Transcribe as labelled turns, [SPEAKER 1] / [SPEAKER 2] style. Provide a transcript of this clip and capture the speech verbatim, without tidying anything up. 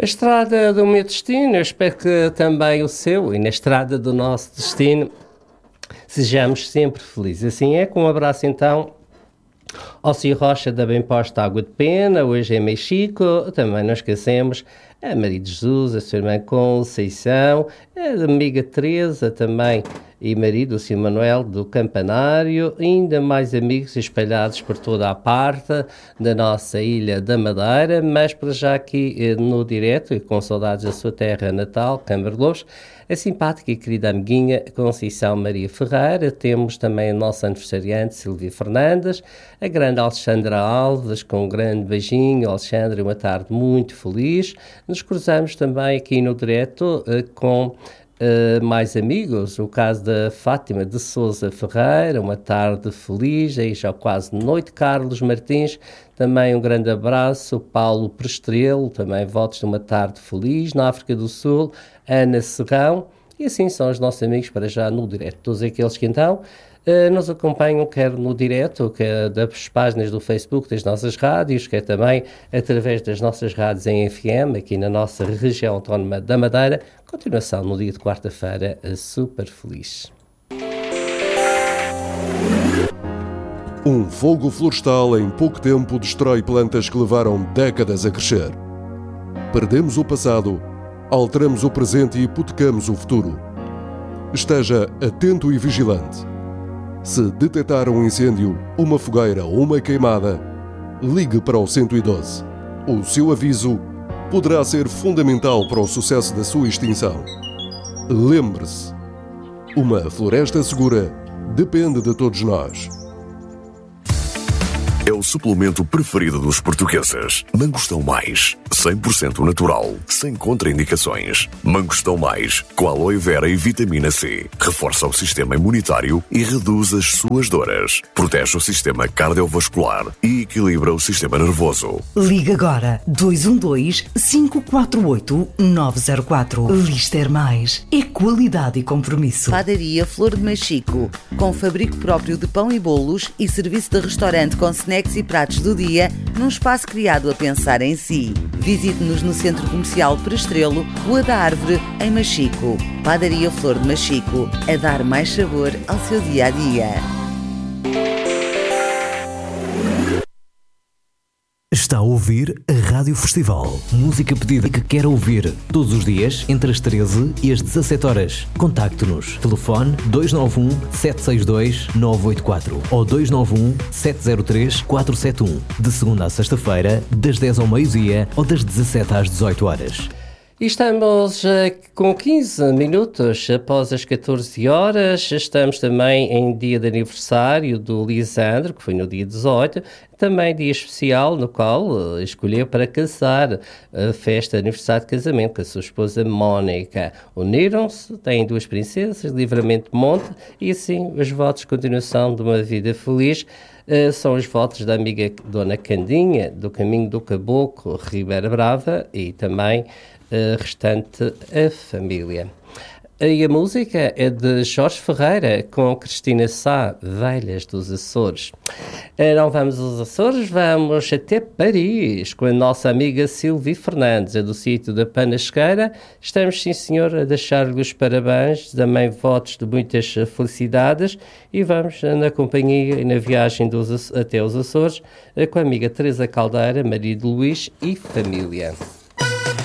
[SPEAKER 1] estrada do meu destino, eu espero que também o seu, e na estrada do nosso destino, sejamos sempre felizes. Assim é, com um abraço então ao Ciro Rocha da Bem Posta Água de Pena, hoje em Mexico. Também não esquecemos a Maria de Jesus, a sua irmã Conceição, a amiga Teresa também, e marido, o senhor Manuel do Campanário, ainda mais amigos espalhados por toda a parte da nossa ilha da Madeira, mas para já aqui no direto, e com saudades da sua terra natal, Câmara de Lobos, a simpática e querida amiguinha Conceição Maria Ferreira. Temos também a nossa aniversariante Silvia Fernandes, a grande Alexandra Alves, com um grande beijinho. Alexandra, uma tarde muito feliz. Nos cruzamos também aqui no direto uh, com Uh, mais amigos, o caso da Fátima de Sousa Ferreira, uma tarde feliz, aí já quase noite. Carlos Martins, também um grande abraço. Paulo Prestrelo, também votos de uma tarde feliz. Na África do Sul, Ana Serrão, e assim são os nossos amigos para já no direto. Todos aqueles que então uh, nos acompanham, quer no direto, quer das páginas do Facebook das nossas rádios, quer também através das nossas rádios em F M, aqui na nossa região autónoma da Madeira. Continuação no dia de quarta-feira, super feliz.
[SPEAKER 2] Um fogo florestal em pouco tempo destrói plantas que levaram décadas a crescer. Perdemos o passado, alteramos o presente e hipotecamos o futuro. Esteja atento e vigilante. Se detectar um incêndio, uma fogueira ou uma queimada, ligue para o cento e doze. O seu aviso poderá ser fundamental para o sucesso da sua extinção. Lembre-se, uma floresta segura depende de todos nós.
[SPEAKER 3] É o suplemento preferido dos portugueses. Mangostão Mais, cem por cento natural, sem contraindicações. Mangostão Mais, com aloe vera e vitamina C. Reforça o sistema imunitário e reduz as suas dores. Protege o sistema cardiovascular e equilibra o sistema nervoso.
[SPEAKER 4] Liga agora dois um dois, cinco quatro oito, nove zero quatro. Lister Mais é qualidade e compromisso.
[SPEAKER 5] Padaria Flor de Machico, com fabrico próprio de pão e bolos e serviço de restaurante com snacks e pratos do dia, num espaço criado a pensar em si. Visite-nos no Centro Comercial Prestrelo, Rua da Árvore, em Machico. Padaria Flor de Machico, a dar mais sabor ao seu dia-a-dia.
[SPEAKER 6] Está a ouvir a Rádio Festival. Música pedida que quer ouvir todos os dias entre as treze e as dezassete horas. Contacte-nos. Telefone dois nove um, sete seis dois, nove oito quatro ou dois nove um, sete zero três, quatro sete um. De segunda a sexta-feira, das dez ao meio-dia ou das dezassete às dezoito horas.
[SPEAKER 1] E estamos uh, com quinze minutos após as catorze horas. Estamos também em dia de aniversário do Lisandro, que foi no dia dezoito. Também dia especial no qual uh, escolheu para casar, a festa de aniversário de casamento com a sua esposa Mónica. Uniram-se, têm duas princesas, Livramento Monte, e assim os votos de continuação de uma vida feliz. Uh, são os votos da amiga Dona Candinha, do Caminho do Caboclo, Ribeira Brava, e também a restante a família. E a música é de Jorge Ferreira com Cristina Sá, Velhas dos Açores. Não vamos aos Açores, vamos até Paris com a nossa amiga Silvia Fernandes, é do sítio da Panasqueira. Estamos, sim senhor, a deixar-lhe os parabéns, também votos de muitas felicidades, e vamos na companhia e na viagem dos, até os Açores com a amiga Teresa Caldeira, marido Luís e família.